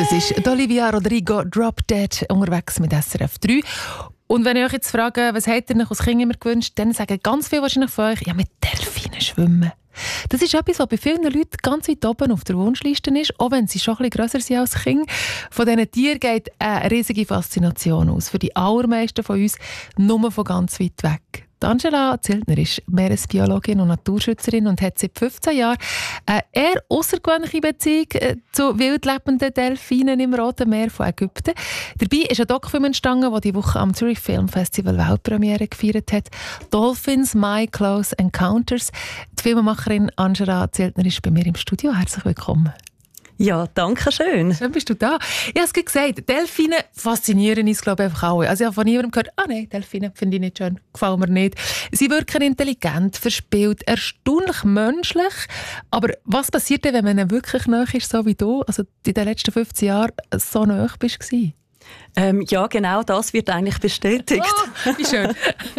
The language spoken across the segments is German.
Das ist Olivia Rodrigo, Drop Dead, unterwegs mit SRF 3. Und wenn ich euch jetzt frage, was habt ihr euch als Kind immer gewünscht, dann sagen ganz viele wahrscheinlich von euch, ja, mit Delfinen schwimmen. Das ist etwas, was bei vielen Leuten ganz weit oben auf der Wunschliste ist, auch wenn sie schon ein bisschen grösser sind als Kinder. Von diesen Tieren geht eine riesige Faszination aus. Für die allermeisten von uns nur von ganz weit weg. Angela Ziltner ist Meeresbiologin und Naturschützerin und hat seit 15 Jahren eine eher außergewöhnliche Beziehung zu wildlebenden Delfinen im Roten Meer von Ägypten. Dabei ist ein Doc-Film entstanden, der die Woche am Zurich Film Festival Weltpremiere gefeiert hat. «Dolphins, My Close Encounters». Die Filmemacherin Angela Ziltner ist bei mir im Studio. Herzlich willkommen. Ja, danke schön. Schön bist du da. Ich habe es gesagt, Delfine faszinieren uns, glaube ich, einfach alle. Also ich habe von niemandem gehört, nein, Delfine finde ich nicht schön, gefallen mir nicht. Sie wirken intelligent, verspielt, erstaunlich menschlich. Aber was passiert denn, wenn man ihnen wirklich nahe ist, so wie du, also in den letzten 15 Jahren so nahe bist? Ja, genau das wird eigentlich bestätigt. Oh, wie schön.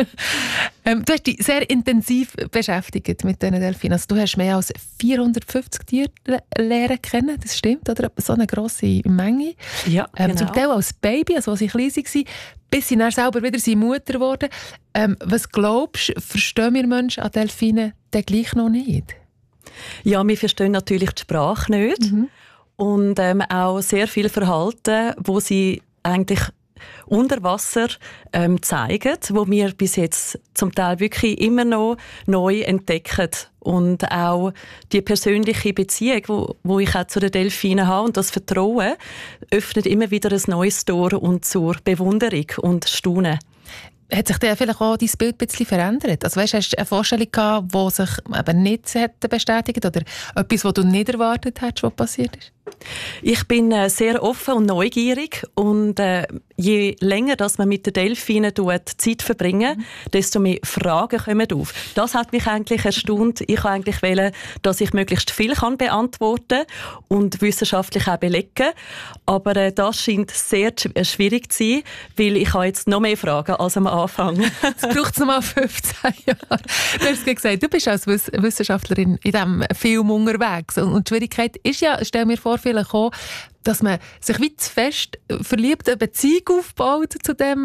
Du hast dich sehr intensiv beschäftigt mit diesen Delfinen. Also, du hast mehr als 450 Tiere lernen kennen, das stimmt, oder? So eine grosse Menge. Ja, genau. Zum Teil als Baby, also als sie klein waren, bis sie dann selber wieder seine Mutter wurden. Was glaubst du, verstehen wir Menschen an Delfinen denn gleich noch nicht? Ja, wir verstehen natürlich die Sprache nicht. Und auch sehr viel Verhalten, wo sie eigentlich unter Wasser zeigen, wo wir bis jetzt zum Teil wirklich immer noch neu entdecken. Und auch die persönliche Beziehung, wo ich auch zu den Delfinen habe und das Vertrauen, öffnet immer wieder ein neues Tor und zur Bewunderung und Staunen. Hat sich dann vielleicht auch dein Bild ein bisschen verändert? Also weißt, hast du eine Vorstellung gehabt, die sich eben nicht bestätigt oder etwas, was du nicht erwartet hättest, was passiert ist? Ich bin sehr offen und neugierig und je länger dass man mit den Delfinen Zeit verbringen, desto mehr Fragen kommen auf. Das hat mich eigentlich erstaunt. Ich wollte eigentlich, dass ich möglichst viel beantworten kann und wissenschaftlich auch belegen. Aber das scheint sehr schwierig zu sein, weil ich habe jetzt noch mehr Fragen als am Anfang. Es braucht noch mal 15 Jahre. Du hast gesagt, du bist als Wissenschaftlerin in diesem Film unterwegs. Und die Schwierigkeit ist ja, stell mir vor, vielleicht auch, dass man sich wie zu fest verliebt, eine Beziehung aufbaut zu seinem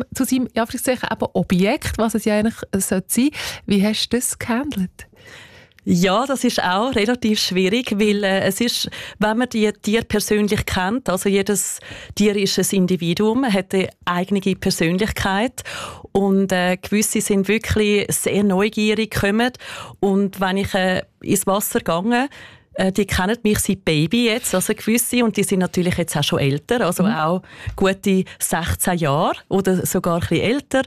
Objekt, was es ja eigentlich sein sollte. Wie hast du das gehandelt? Ja, das ist auch relativ schwierig, weil es ist, wenn man die Tiere persönlich kennt, also jedes Tier ist ein Individuum, hat eine eigene Persönlichkeit und gewisse sind wirklich sehr neugierig, kommen und wenn ich ins Wasser gehe, die kennen mich seit Baby jetzt, also gewisse, und die sind natürlich jetzt auch schon älter, also auch gute 16 Jahre oder sogar ein bisschen älter.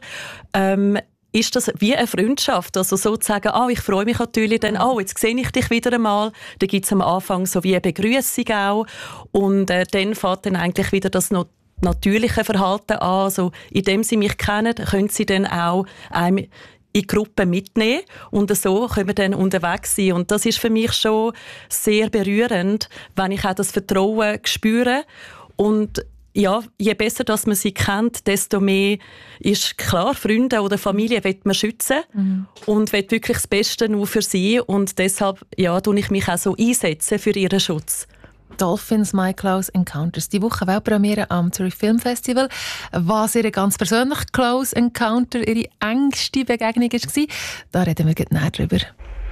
Ist das wie eine Freundschaft, also sozusagen, ich freue mich natürlich dann, jetzt sehe ich dich wieder einmal, da gibt es am Anfang so wie eine Begrüßung auch und dann fängt dann eigentlich wieder das natürliche Verhalten an, also indem sie mich kennen, können sie dann auch einem in Gruppen mitnehmen und so können wir dann unterwegs sein. Und das ist für mich schon sehr berührend, wenn ich auch das Vertrauen spüre. Und ja, je besser dass man sie kennt, desto mehr ist klar, Freunde oder Familie will man schützen und will wirklich das Beste nur für sie. Und deshalb tue ich mich auch so einsetzen für ihren Schutz. «Dolphins, My Close Encounters». Die Woche Weltpremiere am Zurich Film Festival. Was Ihre ganz persönliche Close Encounter, Ihre engste Begegnung war, da reden wir gleich näher drüber.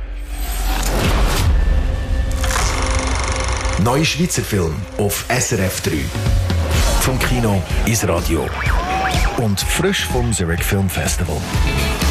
Neue Schweizer Film auf SRF 3. Vom Kino ins Radio. Und frisch vom Zurich Film Festival.